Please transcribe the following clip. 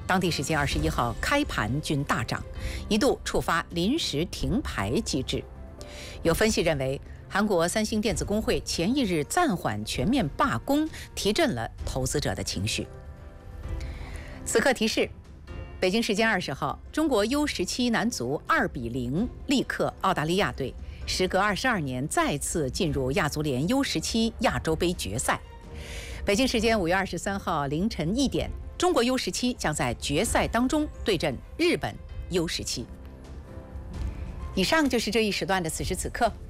当地时间21号开盘均大涨，一度触发临时停牌机制。有分析认为，韩国三星电子工会前一日暂缓全面罢工，提振了投资者的情绪。此刻提示：北京时间20号，中国 U17男足2比0力克澳大利亚队，时隔22年再次进入亚足联 U17亚洲杯决赛。北京时间5月23号凌晨1点，中国 U17将在决赛当中对阵日本 U17。以上就是这一时段的此时此刻。